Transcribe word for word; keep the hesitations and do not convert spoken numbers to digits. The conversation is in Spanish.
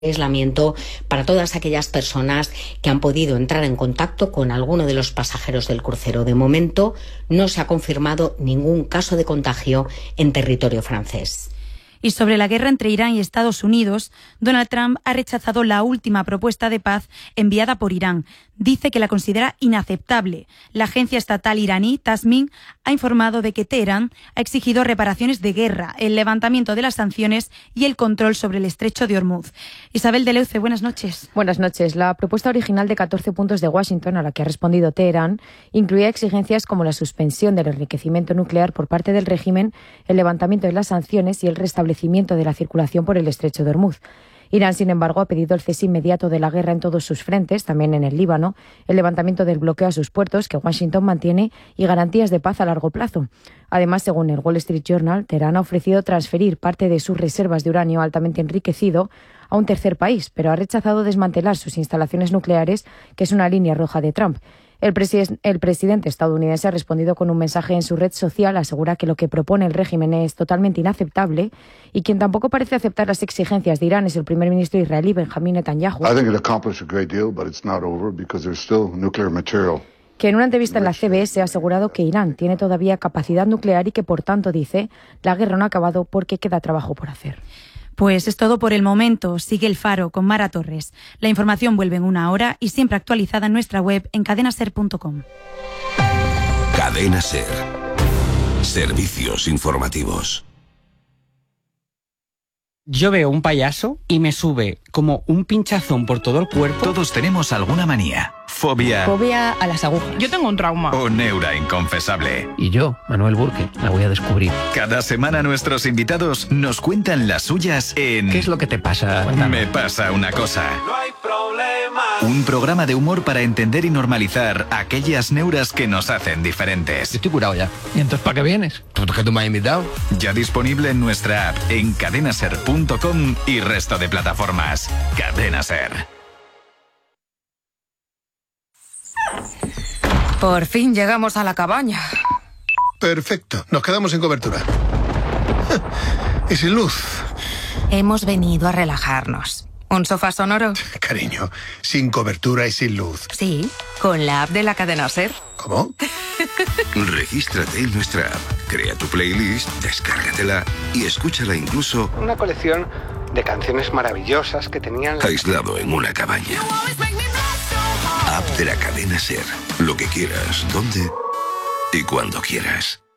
aislamiento para todas aquellas personas que han podido entrar en contacto con alguno de los pasajeros del crucero. De momento no se ha confirmado ningún caso de contagio en territorio francés. Y sobre la guerra entre Irán y Estados Unidos, Donald Trump ha rechazado la última propuesta de paz enviada por Irán. Dice que la considera inaceptable. La agencia estatal iraní, Tasmin, ha informado de que Teherán ha exigido reparaciones de guerra, el levantamiento de las sanciones y el control sobre el estrecho de Hormuz. Isabel de Leuce, buenas noches. Buenas noches. La propuesta original de catorce puntos de Washington, a la que ha respondido Teherán, incluía exigencias como la suspensión del enriquecimiento nuclear por parte del régimen, el levantamiento de las sanciones y el restablecimiento de la circulación por el estrecho de Hormuz. Irán, sin embargo, ha pedido el cese inmediato de la guerra en todos sus frentes, también en el Líbano, el levantamiento del bloqueo a sus puertos, que Washington mantiene, y garantías de paz a largo plazo. Además, según el Wall Street Journal, Teherán ha ofrecido transferir parte de sus reservas de uranio altamente enriquecido a un tercer país, pero ha rechazado desmantelar sus instalaciones nucleares, que es una línea roja de Trump. El, presi- el presidente estadounidense ha respondido con un mensaje en su red social, asegura que lo que propone el régimen es totalmente inaceptable y quien tampoco parece aceptar las exigencias de Irán es el primer ministro israelí Benjamin Netanyahu, que en una entrevista en la C B S ha asegurado que Irán tiene todavía capacidad nuclear y que, por tanto, dice, la guerra no ha acabado porque queda trabajo por hacer. Pues es todo por el momento. Sigue El Faro con Mara Torres. La información vuelve en una hora y siempre actualizada en nuestra web en cadena ser punto com. Cadena Ser. Servicios informativos. Yo veo un payaso y me sube como un pinchazón por todo el cuerpo. Todos tenemos alguna manía. Fobia. Fobia a las agujas. Yo tengo un trauma. O neura inconfesable. Y yo, Manuel Burke, la voy a descubrir. Cada semana nuestros invitados nos cuentan las suyas en... ¿Qué es lo que te pasa? Cuéntame. Me pasa una cosa. No hay problema. Un programa de humor para entender y normalizar aquellas neuras que nos hacen diferentes. Yo estoy curado ya. ¿Y entonces para qué vienes? ¿Tú que tú me has invitado? Ya disponible en nuestra app en cadena ser punto com y resto de plataformas. Cadena Ser. Por fin llegamos a la cabaña. Perfecto, nos quedamos sin cobertura. Y sin luz. Hemos venido a relajarnos. ¿Un sofá sonoro? Cariño, sin cobertura y sin luz. Sí, con la app de la cadena Ser. ¿Cómo? Regístrate en nuestra app, crea tu playlist, descárgatela y escúchala incluso... Una colección de canciones maravillosas que tenían... aislado en una cabaña. App de la cadena Ser. Lo que quieras, donde y cuando quieras.